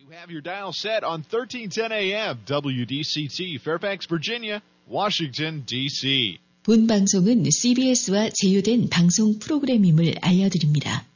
You have your dial set on 1310 AM, WDCT, Fairfax, Virginia, Washington, D.C. 본 방송은 CBS와 제휴된 방송 프로그램임을 알려드립니다.